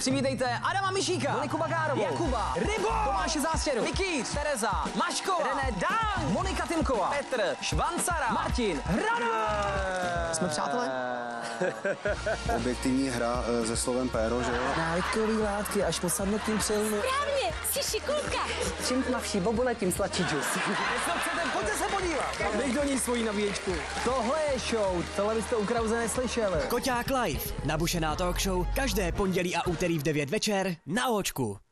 Přivítejte Adama Mišíka, Moniku Bagárovou, Jakuba, Rybo, Tomáše Zástěru, Mikýř, Tereza, Maškova, René Dang, Monika Timková, Petr, Švancara, Martin, Hrano. Jsme přátelé? Objektivní hra se slovem péro, že jo? Návykový látky až po samotným přilnu. Správně, jsi šikulka. Čím tmavší bobule, tím sladší džus. Co chcete, pojďte se podívat. Dej do ní svoji nabíječku. Tohle je show, tohle byste u Krause neslyšeli. Koťák Live, nabušená talk show, každé pondělí a úterý v 9 večer na Óčku.